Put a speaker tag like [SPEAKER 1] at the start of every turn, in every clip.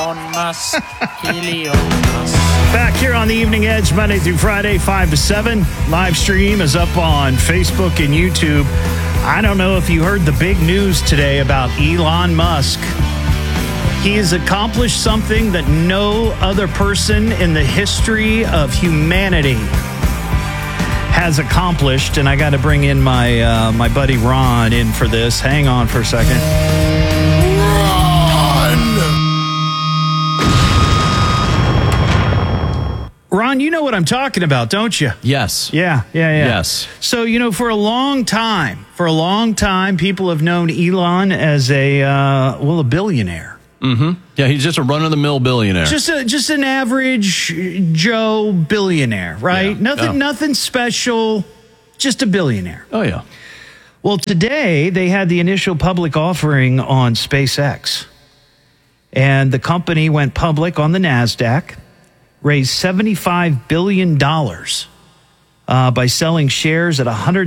[SPEAKER 1] Elon Musk. Elon Musk.
[SPEAKER 2] Back here on the Evening Edge, Monday through Friday, 5 to 7. Live stream is up on Facebook and YouTube. I don't know if you heard the big news today about Elon Musk. He has accomplished something that no other person in the history of humanity has accomplished. And I got to bring in my buddy Ron in for this. Hang on for a second. Ron, you know what I'm talking about, don't you?
[SPEAKER 3] Yes.
[SPEAKER 2] Yeah.
[SPEAKER 3] Yes.
[SPEAKER 2] So, for a long time, people have known Elon as a billionaire.
[SPEAKER 3] Mm-hmm. Yeah, he's just a run-of-the-mill billionaire.
[SPEAKER 2] Just an average Joe billionaire, right?
[SPEAKER 3] Yeah.
[SPEAKER 2] Nothing special, just a billionaire.
[SPEAKER 3] Oh, yeah.
[SPEAKER 2] Well, today they had the initial public offering on SpaceX. And the company went public on the NASDAQ, raised $75 billion by selling shares at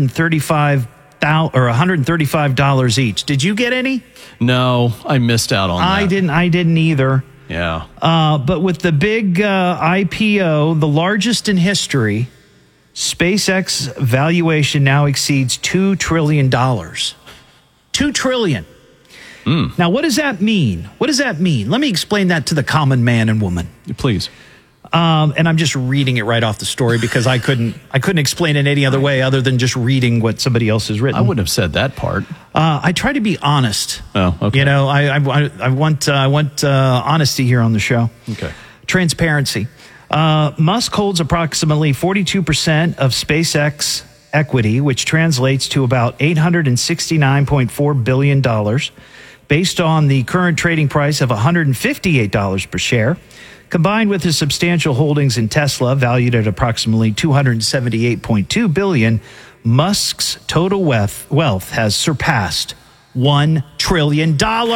[SPEAKER 2] $135 each. Did you get any?
[SPEAKER 3] No, I missed out on that.
[SPEAKER 2] I didn't either.
[SPEAKER 3] Yeah.
[SPEAKER 2] But with the big IPO, the largest in history, SpaceX valuation now exceeds $2 trillion. $2 trillion. Now, what does that mean? Let me explain that to the common man and woman.
[SPEAKER 3] Please.
[SPEAKER 2] And I'm just reading it right off the story because I couldn't explain it any other way other than just reading what somebody else has written.
[SPEAKER 3] I wouldn't have said that part.
[SPEAKER 2] I try to be honest.
[SPEAKER 3] Oh, okay.
[SPEAKER 2] I want honesty here on the show.
[SPEAKER 3] Okay.
[SPEAKER 2] Transparency. Musk holds approximately 42% of SpaceX equity, which translates to about $869.4 billion, based on the current trading price of $158 per share. Combined with his substantial holdings in Tesla, valued at approximately $278.2 billion, Musk's total wealth has surpassed $1 trillion.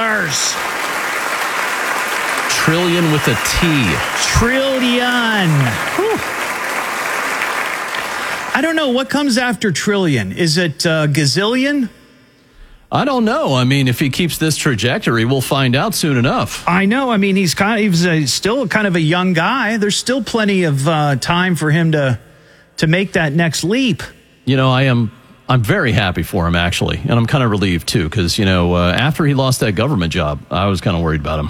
[SPEAKER 3] Trillion with a T.
[SPEAKER 2] Trillion. Whew. I don't know. What comes after trillion? Is it gazillion?
[SPEAKER 3] I don't know. I mean, if he keeps this trajectory, we'll find out soon enough.
[SPEAKER 2] I know. I mean, he's still kind of a young guy. There's still plenty of time for him to make that next leap.
[SPEAKER 3] I'm very happy for him, actually. And I'm kind of relieved, too, because, after he lost that government job, I was kind of worried about him.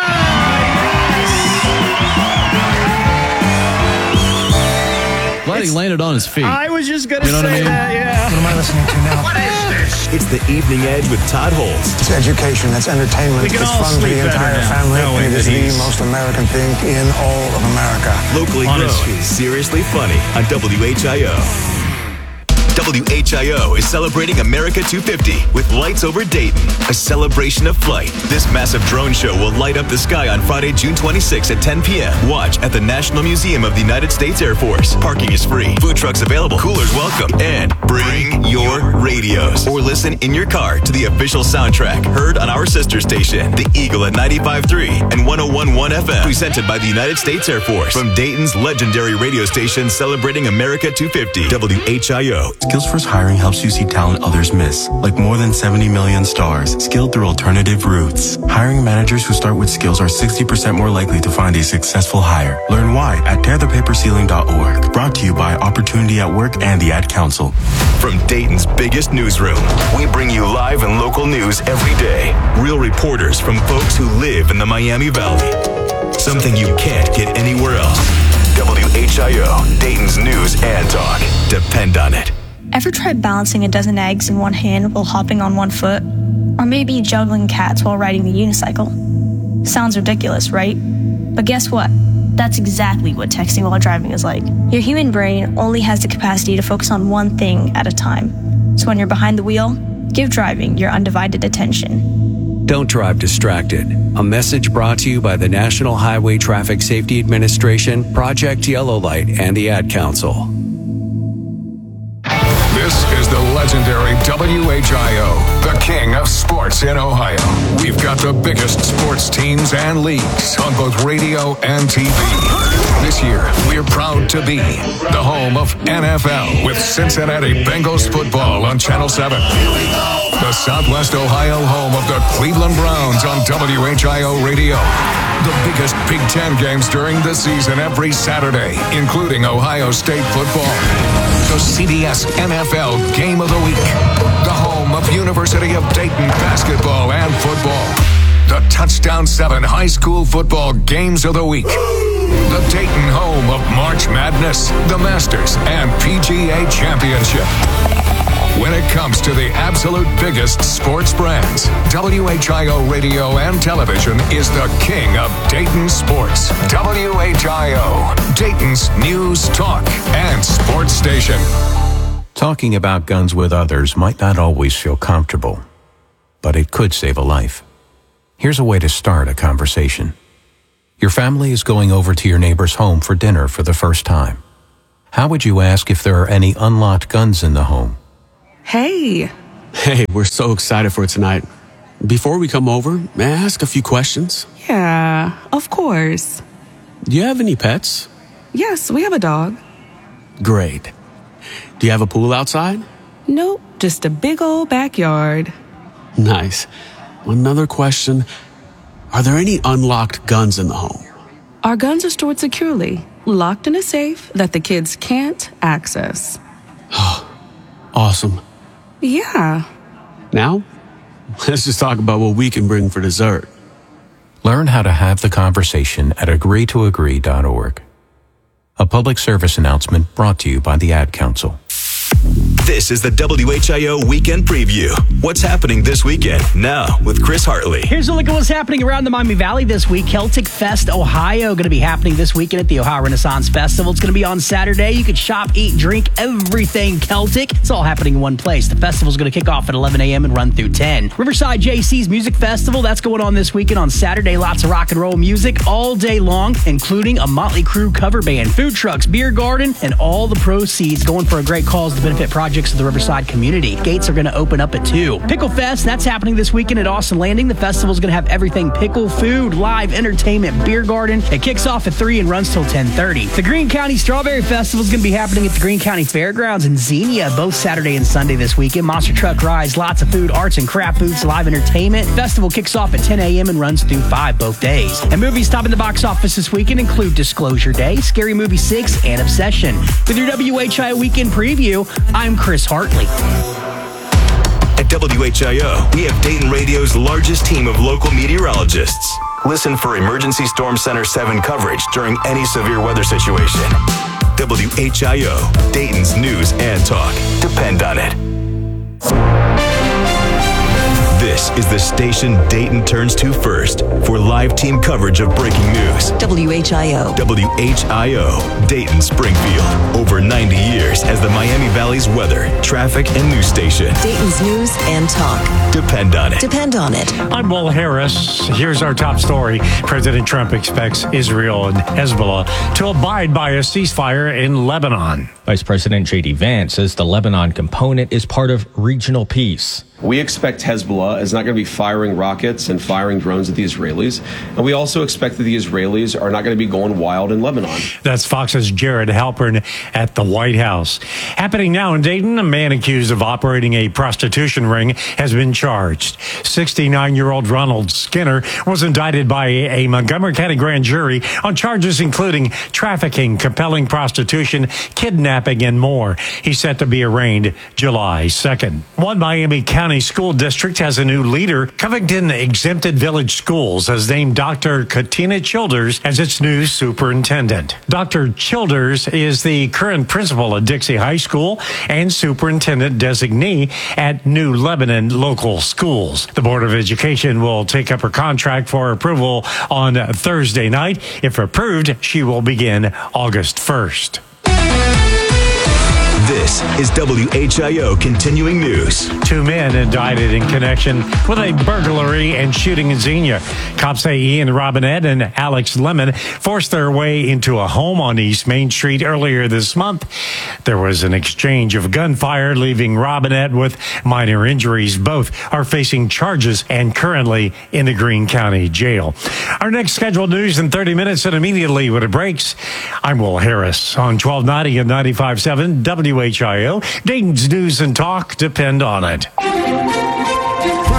[SPEAKER 3] Glad he landed on his feet.
[SPEAKER 2] I was just going to say that, yeah.
[SPEAKER 4] What am I listening to now?
[SPEAKER 5] What is this? It's the Evening Edge with Todd Holtz.
[SPEAKER 4] It's education, that's entertainment, it's fun for the entire family, and it is the most American thing in all of America.
[SPEAKER 5] Locally grown, seriously funny on WHIO. WHIO is celebrating America 250 with Lights Over Dayton, a celebration of flight. This massive drone show will light up the sky on Friday, June 26 at 10 p.m. Watch at the National Museum of the United States Air Force. Parking is free, food trucks available, coolers welcome, and bring your radios or listen in your car to the official soundtrack heard on our sister station, The Eagle at 95.3 and 101.1 FM, presented by the United States Air Force from Dayton's legendary radio station celebrating America 250, WHIO.
[SPEAKER 6] Skillsforce Hiring helps you see talent others miss, like more than 70 million stars, skilled through alternative routes. Hiring managers who start with skills are 60% more likely to find a successful hire. Learn why at tearthepaperceiling.org. Brought to you by Opportunity at Work and the Ad Council.
[SPEAKER 5] From Dayton's biggest newsroom, we bring you live and local news every day. Real reporters from folks who live in the Miami Valley. Something you can't get anywhere else. WHIO, Dayton's news and talk. Depend on it.
[SPEAKER 7] Ever tried balancing a dozen eggs in one hand while hopping on one foot? Or maybe juggling cats while riding the unicycle? Sounds ridiculous, right? But guess what? That's exactly what texting while driving is like. Your human brain only has the capacity to focus on one thing at a time. So when you're behind the wheel, give driving your undivided attention.
[SPEAKER 8] Don't drive distracted. A message brought to you by the National Highway Traffic Safety Administration, Project Yellow Light, and the Ad Council.
[SPEAKER 9] This is the legendary WHIO, the king of sports in Ohio. We've got the biggest sports teams and leagues on both radio and TV. This year, we're proud to be the home of NFL with Cincinnati Bengals football on Channel 7. The Southwest Ohio home of the Cleveland Browns on WHIO Radio. The biggest Big Ten games during the season every Saturday, including Ohio State football. The CBS NFL Game of the Week. The home of University of Dayton basketball and football. The Touchdown 7 high school football games of the week. The Dayton home of March Madness, the Masters, and PGA Championship. When it comes to the absolute biggest sports brands, WHIO Radio and Television is the king of Dayton sports. WHIO, Dayton's news, talk, and sports station.
[SPEAKER 8] Talking about guns with others might not always feel comfortable, but it could save a life. Here's a way to start a conversation. Your family is going over to your neighbor's home for dinner for the first time. How would you ask if there are any unlocked guns in the home?
[SPEAKER 10] Hey, we're so excited for tonight. Before we come over, may I ask a few questions?
[SPEAKER 11] Yeah, of course.
[SPEAKER 10] Do you have any pets?
[SPEAKER 11] Yes, we have a dog.
[SPEAKER 10] Great. Do you have a pool outside?
[SPEAKER 11] Nope, just a big old backyard.
[SPEAKER 10] Nice. Another question. Are there any unlocked guns in the home?
[SPEAKER 11] Our guns are stored securely, locked in a safe that the kids can't access.
[SPEAKER 10] Awesome.
[SPEAKER 11] Yeah.
[SPEAKER 10] Now, let's just talk about what we can bring for dessert.
[SPEAKER 8] Learn how to have the conversation at agreetoagree.org. A public service announcement brought to you by the Ad Council.
[SPEAKER 5] This is the WHIO Weekend Preview. What's happening this weekend? Now with Chris Hartley.
[SPEAKER 12] Here's a look at what's happening around the Miami Valley this week. Celtic Fest Ohio going to be happening this weekend at the Ohio Renaissance Festival. It's going to be on Saturday. You can shop, eat, drink, everything Celtic. It's all happening in one place. The festival's going to kick off at 11 a.m. and run through 10. Riverside JC's Music Festival. That's going on this weekend on Saturday. Lots of rock and roll music all day long, including a Motley Crue cover band, food trucks, beer garden, and all the proceeds going for a great cause to benefit projects of the Riverside community. Gates are going to open up at 2. Pickle Fest, that's happening this weekend at Austin Landing. The festival's going to have everything pickle, food, live entertainment, beer garden. It kicks off at 3 and runs till 10:30. The Greene County Strawberry Festival is going to be happening at the Greene County Fairgrounds in Xenia, both Saturday and Sunday this weekend. Monster truck rides, lots of food, arts and craft booths, live entertainment. Festival kicks off at 10 a.m. and runs through 5 both days. And movies topping the box office this weekend include Disclosure Day, Scary Movie 6, and Obsession. With your WHIO Weekend Preview, I'm Chris Hartley.
[SPEAKER 5] At WHIO, we have Dayton Radio's largest team of local meteorologists. Listen for Emergency Storm Center 7 coverage during any severe weather situation. WHIO, Dayton's news and talk. Depend on it. This is the station Dayton turns to first for live team coverage of breaking news.
[SPEAKER 13] WHIO.
[SPEAKER 5] WHIO, Dayton Springfield. Over 90 years as the Miami Valley's weather, traffic, and news station.
[SPEAKER 13] Dayton's news and talk.
[SPEAKER 5] Depend on it.
[SPEAKER 13] Depend on it.
[SPEAKER 14] I'm Will Harris. Here's our top story. President Trump expects Israel and Hezbollah to abide by a ceasefire in Lebanon.
[SPEAKER 15] Vice President J.D. Vance says the Lebanon component is part of regional peace.
[SPEAKER 16] We expect Hezbollah is not going to be firing rockets and firing drones at the Israelis. And we also expect that the Israelis are not going to be going wild in Lebanon.
[SPEAKER 14] That's Fox's Jared Halpern at the White House. Happening now in Dayton, a man accused of operating a prostitution ring has been charged. 69-year-old Ronald Skinner was indicted by a Montgomery County grand jury on charges including trafficking, compelling prostitution, kidnapping, and more. He's set to be arraigned July 2nd. One Miami County school district has a new leader. Covington Exempted Village Schools has named Dr. Katina Childers as its new superintendent. Dr. Childers is the current principal at Dixie High School and superintendent designee at New Lebanon Local Schools. The Board of Education will take up her contract for approval on Thursday night. If approved, she will begin August 1st.
[SPEAKER 5] This is WHIO Continuing News.
[SPEAKER 14] 2 men indicted in connection with a burglary and shooting in Xenia. Cops say Ian Robinette and Alex Lemon forced their way into a home on East Main Street earlier this month. There was an exchange of gunfire, leaving Robinette with minor injuries. Both are facing charges and currently in the Greene County Jail. Our next scheduled news in 30 minutes and immediately when it breaks. I'm Will Harris on 1290 and 95.7 WHIO. Dayton's news and talk depend on it.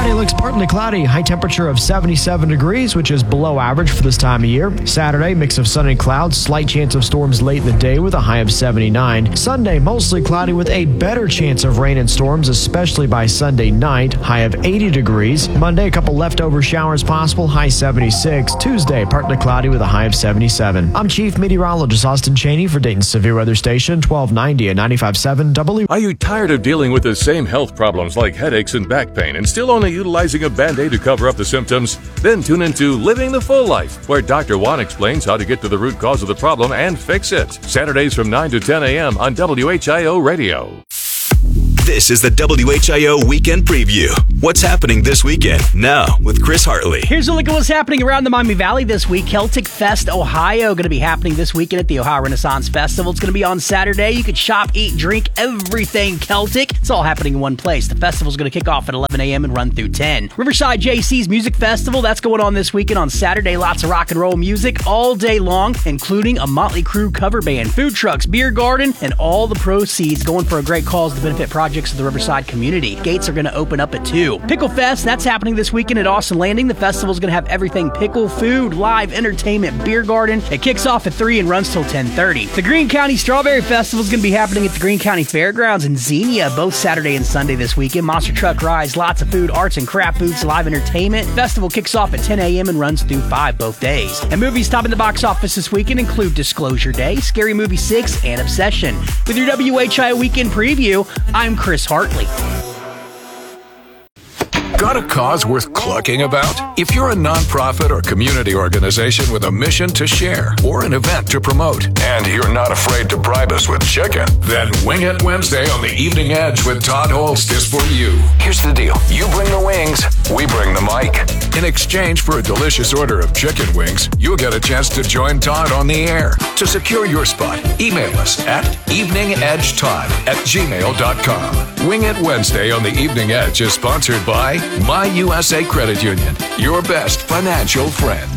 [SPEAKER 17] Friday looks partly cloudy, high temperature of 77 degrees, which is below average for this time of year. Saturday, mix of sun and clouds, slight chance of storms late in the day with a high of 79. Sunday, mostly cloudy with a better chance of rain and storms, especially by Sunday night, high of 80 degrees. Monday, a couple leftover showers possible, high 76. Tuesday, partly cloudy with a high of 77. I'm Chief Meteorologist Austin Cheney for Dayton's Severe Weather Station, 1290 and 95.7 W.
[SPEAKER 18] Are you tired of dealing with the same health problems like headaches and back pain and still only utilizing a Band-Aid to cover up the symptoms? Then tune into Living the Full Life, where Dr. Juan explains how to get to the root cause of the problem and fix it. Saturdays from 9 to 10 a.m. on WHIO Radio.
[SPEAKER 5] This is the WHIO Weekend Preview. What's happening this weekend? Now with Chris Hartley.
[SPEAKER 12] Here's a look at what's happening around the Miami Valley this week. Celtic Fest Ohio going to be happening this weekend at the Ohio Renaissance Festival. It's going to be on Saturday. You can shop, eat, drink, everything Celtic. It's all happening in one place. The festival's going to kick off at 11 a.m. and run through 10. Riverside JC's Music Festival, that's going on this weekend on Saturday. Lots of rock and roll music all day long, including a Motley Crue cover band, food trucks, beer garden, and all the proceeds going for a great cause to benefit projects of the Riverside community. Gates are going to open up at 2. Pickle Fest, that's happening this weekend at Austin Landing. The festival is going to have everything pickle, food, live entertainment, beer garden. It kicks off at 3 and runs till 10:30. The Greene County Strawberry Festival is going to be happening at the Greene County Fairgrounds in Xenia, both Saturday and Sunday this weekend. Monster truck rides, lots of food, arts and craft booths, live entertainment. Festival kicks off at 10 a.m. and runs through 5 both days. And movies topping the box office this weekend include Disclosure Day, Scary Movie 6, and Obsession. With your WHIO Weekend Preview, I'm Chris Hartley.
[SPEAKER 9] Got a cause worth clucking about? If you're a nonprofit or community organization with a mission to share or an event to promote, and you're not afraid to bribe us with chicken, then Wing It Wednesday on the Evening Edge with Todd Holst is for you. Here's the deal. You bring the wings, we bring the mic. In exchange for a delicious order of chicken wings, you'll get a chance to join Todd on the air. To secure your spot, email us at eveningedgetodd@gmail.com. Wing It Wednesday on the Evening Edge is sponsored by My USA Credit Union, your best financial friend.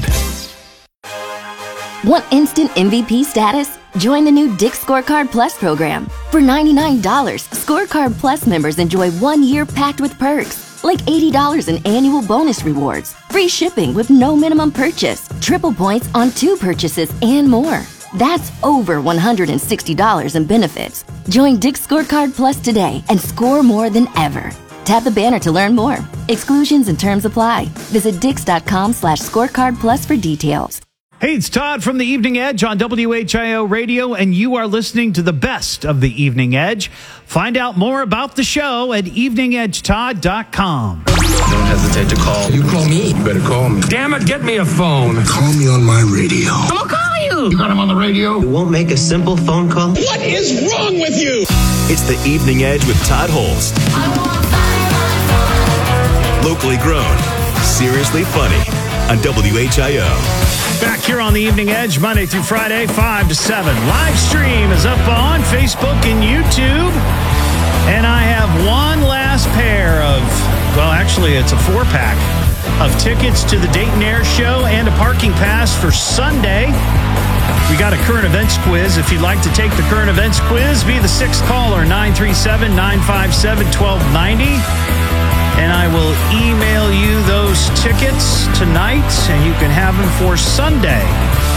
[SPEAKER 19] Want instant MVP status? Join the new Dick's Scorecard Plus program. For $99, Scorecard Plus members enjoy 1 year packed with perks, like $80 in annual bonus rewards, free shipping with no minimum purchase, triple points on 2 purchases, and more. That's over $160 in benefits. Join Dick's Scorecard Plus today and score more than ever. Tap the banner to learn more. Exclusions and terms apply. Visit Dix.com/scorecard plus for details.
[SPEAKER 2] Hey, it's Todd from the Evening Edge on WHIO Radio, and you are listening to the best of the Evening Edge. Find out more about the show at eveningedgetodd.com.
[SPEAKER 20] Don't hesitate to call. You call me. You better call me.
[SPEAKER 14] Damn it, get me a phone.
[SPEAKER 20] Call me on my radio.
[SPEAKER 21] I'm gonna call you.
[SPEAKER 20] You got him on the radio?
[SPEAKER 21] You won't make a simple phone call?
[SPEAKER 20] What is wrong with you?
[SPEAKER 5] It's the Evening Edge with Todd Holst. Locally grown, seriously funny on WHIO.
[SPEAKER 2] Back here on the Evening Edge, Monday through Friday, 5 to 7. Live stream is up on Facebook and YouTube. And I have one last pair of, well, actually, it's a 4-pack of tickets to the Dayton Air Show and a parking pass for Sunday. We got a current events quiz. If you'd like to take the current events quiz, be the 6th caller, 937-957-1290. And I will email you those tickets tonight, and you can have them for Sunday.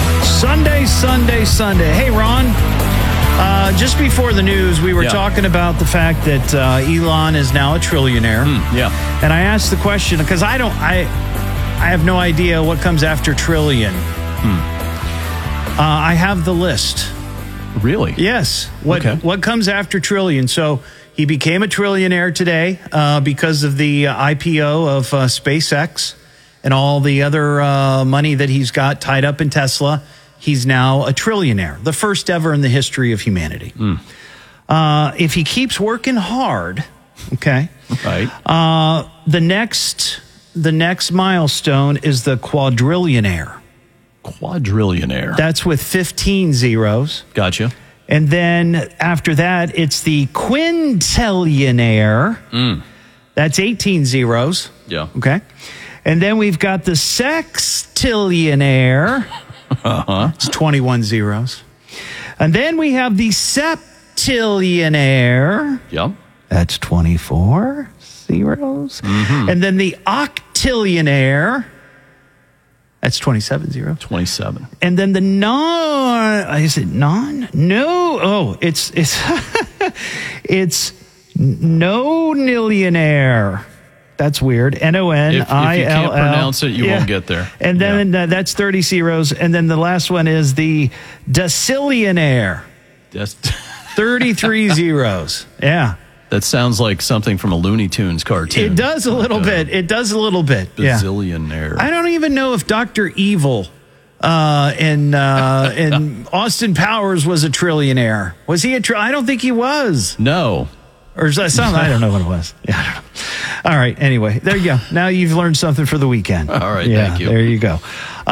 [SPEAKER 2] Sunday. Hey, Ron, just before the news, we were talking about the fact that Elon is now a trillionaire. And I asked the question, because I have no idea what comes after trillion. I have the list.
[SPEAKER 3] Really?
[SPEAKER 2] Yes. What comes after trillion? So he became a trillionaire today because of the IPO of SpaceX and all the other money that he's got tied up in Tesla. He's now a trillionaire, the first ever in the history of humanity. If he keeps working hard, okay,
[SPEAKER 3] right.
[SPEAKER 2] The next milestone is the quadrillionaire.
[SPEAKER 3] Quadrillionaire.
[SPEAKER 2] That's with 15 zeros.
[SPEAKER 3] Gotcha.
[SPEAKER 2] And then after that, it's the quintillionaire. That's 18 zeros.
[SPEAKER 3] Yeah.
[SPEAKER 2] Okay. And then we've got the sextillionaire. It's 21 zeros. And then we have the septillionaire.
[SPEAKER 3] Yep.
[SPEAKER 2] That's 24. zeros. And then the octillionaire, that's 27 zeros.
[SPEAKER 3] 27.
[SPEAKER 2] And then the is it non? No. Oh, it's it's nonillionaire. That's weird. NONILL.
[SPEAKER 3] If you can't pronounce it, you won't get there.
[SPEAKER 2] And then that's 30 zeros. And then the last one is the decillionaire. 33 zeros. Yeah.
[SPEAKER 3] That sounds like something from a Looney Tunes cartoon.
[SPEAKER 2] It does a little bit. It does a little bit.
[SPEAKER 3] Bazillionaire.
[SPEAKER 2] I don't even know if Dr. Evil in Austin Powers was a trillionaire. Was he I don't think he was.
[SPEAKER 3] No.
[SPEAKER 2] Or is that something? I don't know what it was. Yeah, I don't know. All right. Anyway, there you go. Now you've learned something for the weekend.
[SPEAKER 3] All right.
[SPEAKER 2] Yeah,
[SPEAKER 3] thank you.
[SPEAKER 2] There you go.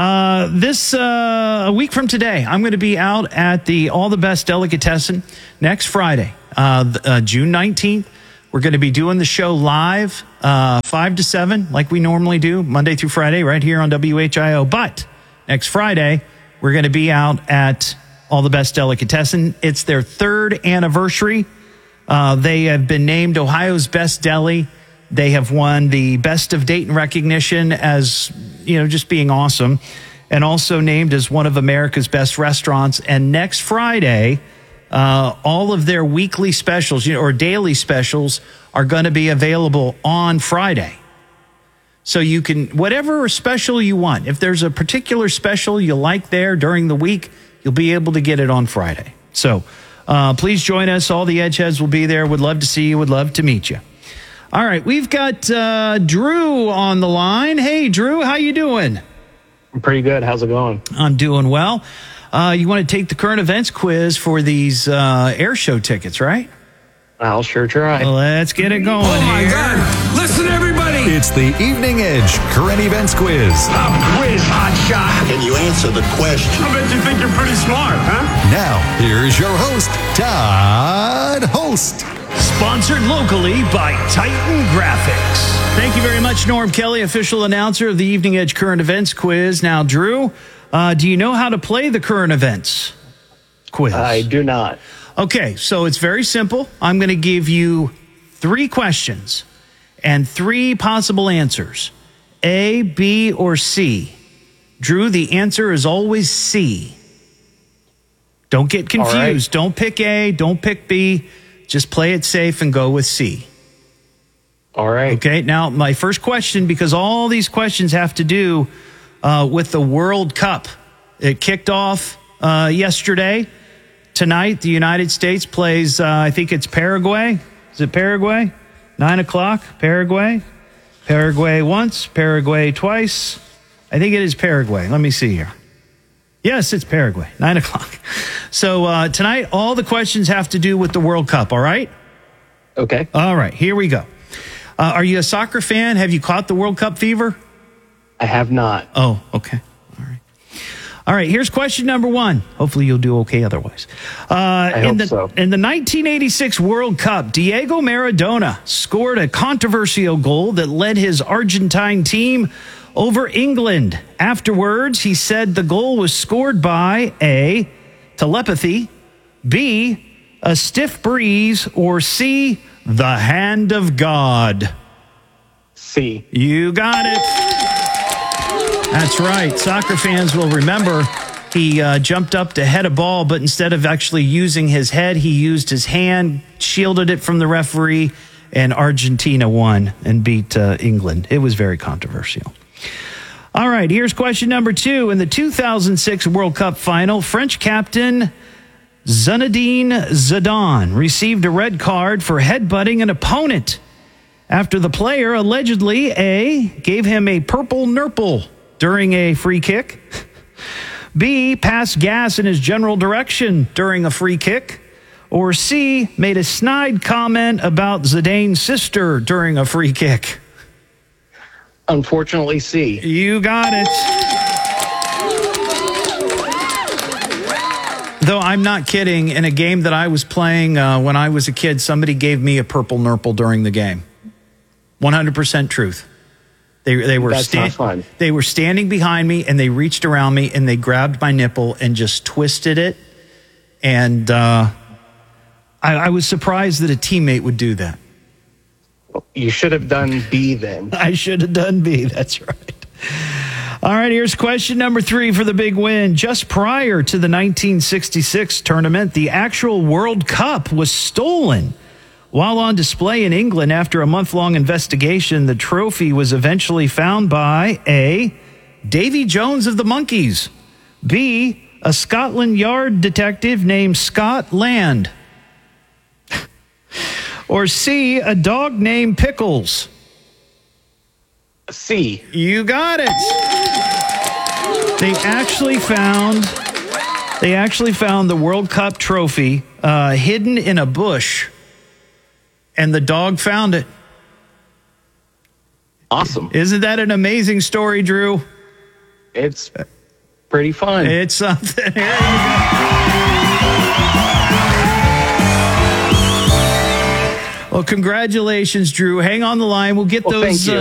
[SPEAKER 2] A week from today, I'm going to be out at the All the Best Delicatessen next Friday, June 19th. We're going to be doing the show live 5 to 7 like we normally do, Monday through Friday, right here on WHIO. But next Friday, we're going to be out at All the Best Delicatessen. It's their 3rd anniversary. They have been named Ohio's Best Deli. They have won the Best of Dayton recognition as, just being awesome, and also named as one of America's best restaurants. And next Friday, all of their weekly specials, or daily specials, are going to be available on Friday. So you can, whatever special you want, if there's a particular special you like there during the week, you'll be able to get it on Friday. So please join us. All the Edgeheads will be there. Would love to see you. Would love to meet you. All right, we've got Drew on the line. Hey, Drew, how you doing?
[SPEAKER 1] I'm pretty good. How's it going?
[SPEAKER 2] I'm doing well. You want to take the current events quiz for these air show tickets, right?
[SPEAKER 1] I'll sure try.
[SPEAKER 2] Let's get it going.
[SPEAKER 20] Oh, my
[SPEAKER 2] here.
[SPEAKER 20] God. Listen, everybody.
[SPEAKER 22] It's the Evening Edge Current Events Quiz.
[SPEAKER 20] Pop quiz, hot shot. Can you answer the question? I bet you think you're pretty smart, huh?
[SPEAKER 22] Now, here's your host, Todd Host.
[SPEAKER 2] Sponsored locally by Titan Graphics. Thank you very much, Norm Kelly, official announcer of the Evening Edge Current Events Quiz. Now, Drew, do you know how to play the current events quiz?
[SPEAKER 1] I do not.
[SPEAKER 2] Okay, so it's very simple. I'm going to give you 3 questions and 3 possible answers, A, B, or C. Drew, the answer is always C. Don't get confused. Right. Don't pick A, don't pick B. Just play it safe and go with C.
[SPEAKER 1] All right.
[SPEAKER 2] Okay, now my first question, because all these questions have to do with the World Cup. It kicked off yesterday. Tonight, the United States plays, I think it's Paraguay. Is it Paraguay? 9 o'clock, Paraguay. Paraguay once, Paraguay twice. I think it is Paraguay. Let me see here. Yes, it's Paraguay, 9 o'clock. So tonight, all the questions have to do with the World Cup, all right?
[SPEAKER 1] Okay.
[SPEAKER 2] All right, here we go. Are you a soccer fan? Have you caught the World Cup fever?
[SPEAKER 1] I have not.
[SPEAKER 2] Oh, okay. All right, here's question number 1. Hopefully you'll do okay otherwise.
[SPEAKER 1] I hope so.
[SPEAKER 2] In the 1986 World Cup, Diego Maradona scored a controversial goal that led his Argentine team over England. Afterwards, he said the goal was scored by A, telepathy, B, a stiff breeze, or C, the hand of God.
[SPEAKER 1] C.
[SPEAKER 2] You got it. That's right. Soccer fans will remember he jumped up to head a ball, but instead of actually using his head, he used his hand, shielded it from the referee, and Argentina won and beat England. It was very controversial. All right, here's question number 2. In the 2006 World Cup final, French captain Zinedine Zidane received a red card for headbutting an opponent after the player allegedly, A, gave him a purple nurple during a free kick, B, passed gas in his general direction during a free kick, or C, made a snide comment about Zidane's sister during a free kick.
[SPEAKER 1] Unfortunately, C.
[SPEAKER 2] You got it. Though I'm not kidding, in a game that I was playing when I was a kid, somebody gave me a purple nurple during the game. 100% truth. They were they were standing behind me, and they reached around me and they grabbed my nipple and just twisted it. And I was surprised that a teammate would do that.
[SPEAKER 1] You should have done B then.
[SPEAKER 2] I should have done B. That's right. All right, here's question number 3 for the big win. Just prior to the 1966 tournament, the actual World Cup was stolen. While on display in England after a month-long investigation, the trophy was eventually found by A, Davy Jones of the Monkees, B, a Scotland Yard detective named Scott Land, or C, a dog named Pickles.
[SPEAKER 1] C.
[SPEAKER 2] You got it. They actually found the World Cup trophy hidden in a bush, and the dog found it.
[SPEAKER 1] Awesome.
[SPEAKER 2] Isn't that an amazing story, Drew?
[SPEAKER 1] It's pretty fun.
[SPEAKER 2] It's something. Here you go. Well, congratulations, Drew. Hang on the line. We'll get those.
[SPEAKER 1] Thank you.